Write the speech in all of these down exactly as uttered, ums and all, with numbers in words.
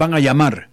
van a llamar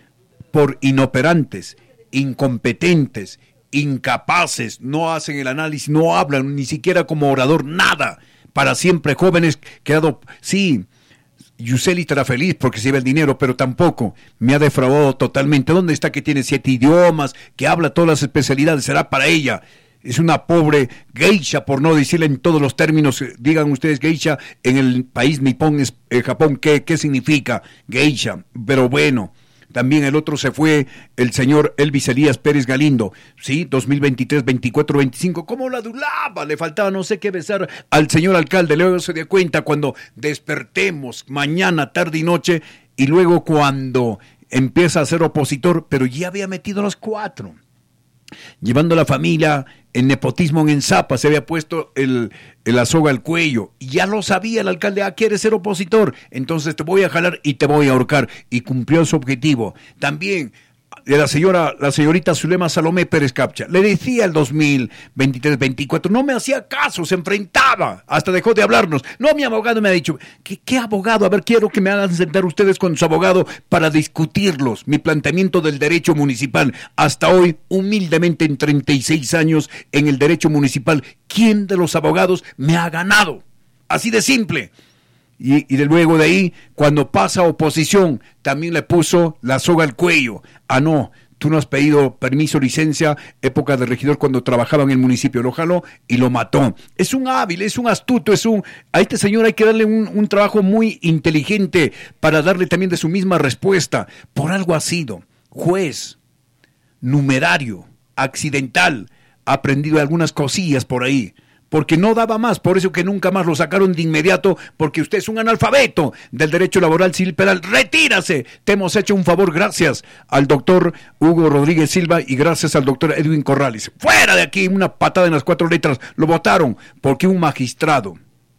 por inoperantes, incompetentes, incapaces, no hacen el análisis, no hablan ni siquiera como orador, nada. Para siempre jóvenes quedado, sí, Yuseli estará feliz porque se lleva el dinero, pero tampoco me ha defraudado totalmente. ¿Dónde está que tiene siete idiomas, que habla todas las especialidades? Será para ella. Es una pobre geisha, por no decirle en todos los términos. Digan ustedes geisha en el país nipón, es, eh, Japón, ¿qué, ¿qué significa geisha? Pero bueno, también el otro se fue, el señor Elvis Elías Pérez Galindo, sí, dos mil veintitrés, veinticuatro, veinticinco, ¿cómo la adulaba? Le faltaba no sé qué besar al señor alcalde. Luego se dio cuenta cuando despertemos mañana, tarde y noche, y luego cuando empieza a ser opositor, pero ya había metido los cuatro. Llevando a la familia en nepotismo en Zapa, se había puesto el, el la soga al cuello, y ya lo sabía el alcalde, ah, quieres ser opositor, entonces te voy a jalar y te voy a ahorcar, y cumplió su objetivo. También de la señora, la señorita Zulema Salomé Pérez Capcha, le decía el dos mil veintitrés veinticuatro, no me hacía caso, se enfrentaba, hasta dejó de hablarnos. No, mi abogado me ha dicho, ¿qué, qué abogado? A ver, quiero que me hagan sentar ustedes con su abogado para discutirlos, mi planteamiento del derecho municipal. Hasta hoy, humildemente en treinta y seis años en el derecho municipal, ¿quién de los abogados me ha ganado? Así de simple. Y, y de luego de ahí, cuando pasa oposición, también le puso la soga al cuello. Ah, no, tú no has pedido permiso, licencia, época de regidor cuando trabajaba en el municipio. Lo jaló y lo mató. Es un hábil, es un astuto, es un... A este señor hay que darle un, un trabajo muy inteligente para darle también de su misma respuesta. Por algo ha sido juez, numerario, accidental, ha aprendido algunas cosillas por ahí. Porque no daba más, por eso que nunca más lo sacaron de inmediato, porque usted es un analfabeto del derecho laboral civil penal. ¡Retírase! Te hemos hecho un favor, gracias al doctor Hugo Rodríguez Silva y gracias al doctor Edwin Corrales. ¡Fuera de aquí! Una patada en las cuatro letras. Lo votaron porque un magistrado,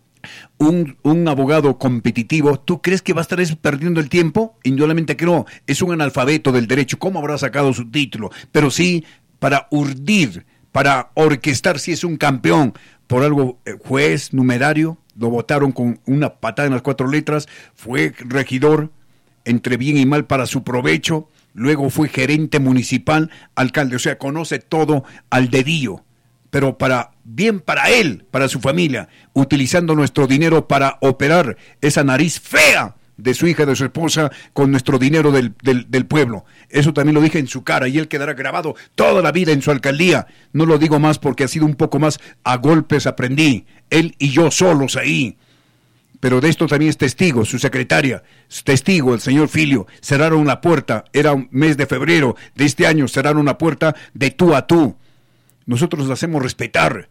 un, un abogado competitivo, ¿tú crees que va a estar eso perdiendo el tiempo? Indudablemente que no. Es un analfabeto del derecho. ¿Cómo habrá sacado su título? Pero sí, para urdir, para orquestar, si es un campeón. Por algo, eh, juez, numerario, lo votaron con una patada en las cuatro letras, fue regidor, entre bien y mal para su provecho, luego fue gerente municipal, alcalde, o sea, conoce todo al dedillo, pero para bien para él, para su familia, utilizando nuestro dinero para operar esa nariz fea de su hija, de su esposa, con nuestro dinero del, del, del pueblo. Eso también lo dije en su cara y él quedará grabado toda la vida en su alcaldía. No lo digo más porque ha sido un poco más a golpes aprendí, él y yo solos ahí. Pero de esto también es testigo, su secretaria, testigo, el señor Filio. Cerraron la puerta, era un mes de febrero de este año, cerraron la puerta de tú a tú. Nosotros la hacemos respetar.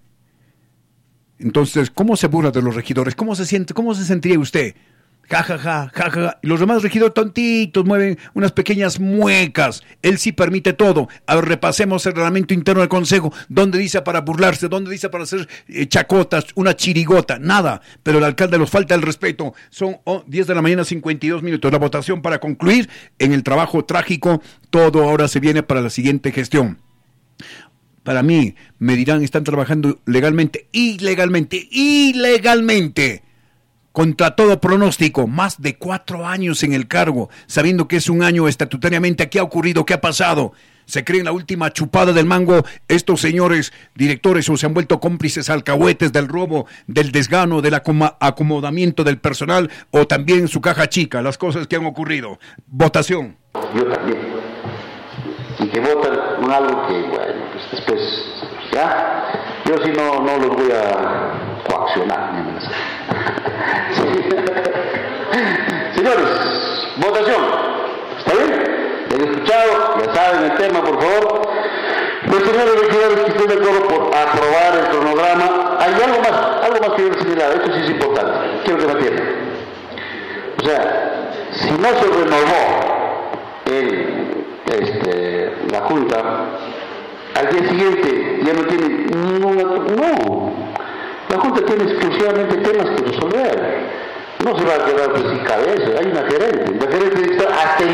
Entonces, ¿cómo se burla de los regidores? ¿Cómo se siente? ¿Cómo se sentiría usted? Ja, ja, ja, ja, ja. Y los demás regidores tontitos mueven unas pequeñas muecas. Él sí permite todo. A ver, repasemos el reglamento interno del consejo. ¿Dónde dice para burlarse? ¿Dónde dice para hacer eh, chacotas? Una chirigota. Nada. Pero el alcalde nos falta el respeto. Son oh, diez de la mañana, cincuenta y dos minutos. La votación para concluir en el trabajo trágico. Todo ahora se viene para la siguiente gestión. Para mí, me dirán, están trabajando legalmente, ilegalmente, ilegalmente. Contra todo pronóstico, más de cuatro años en el cargo, sabiendo que es un año estatutariamente. ¿Qué ha ocurrido? ¿Qué ha pasado? ¿Se creen la última chupada del mango estos señores directores o se han vuelto cómplices alcahuetes del robo, del desgano, del acomodamiento del personal o también su caja chica? Las cosas que han ocurrido. Votación. Yo también. Y que votan con algo que, bueno, pues después, ¿ya? Yo sí no, no los voy a coaccionar. Sí. Señores, votación. ¿Está bien? ¿Le han escuchado? Ya saben el tema, por favor. Los señores regidores que estén de acuerdo por aprobar el cronograma. Hay algo más, algo más que yo señalar. Esto sí es importante. Quiero que me atiendan. O sea, si no se renovó el, este, la Junta, al día siguiente ya no tiene ninguna... No. La Junta tiene exclusivamente temas que resolver. No se va a quedar pues sin cabeza. Hay una gerente. La gerente está hasta